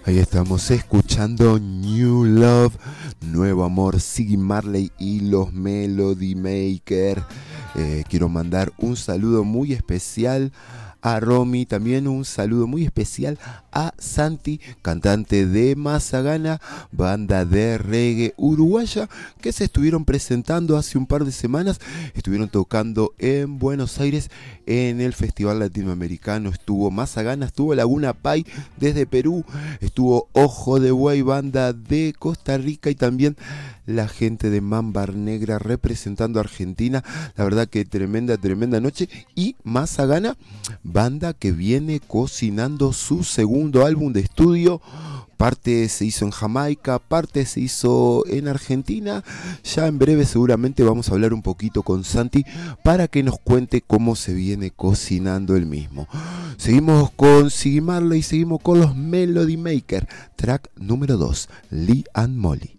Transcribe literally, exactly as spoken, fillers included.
Ahí estamos escuchando New Love, Nuevo Amor, Ziggy Marley y los Melody Maker. Eh, quiero mandar un saludo muy especial a Romy, también un saludo muy especial a Santi, cantante de Mazagana, banda de reggae uruguaya, que se estuvieron presentando hace un par de semanas, estuvieron tocando en Buenos Aires en el Festival Latinoamericano. Estuvo Mazagana, estuvo Laguna Pai desde Perú, estuvo Ojo de Buey, banda de Costa Rica, y también la gente de Mámbar Negra representando a Argentina. La verdad que tremenda, tremenda noche. Y Mazagana, banda que viene cocinando su segundo álbum de estudio. Parte se hizo en Jamaica, parte se hizo en Argentina. Ya en breve seguramente vamos a hablar un poquito con Santi para que nos cuente cómo se viene cocinando el mismo. Seguimos con Ziggy Marley y seguimos con los Melody Maker. Track número dos, Lee and Molly.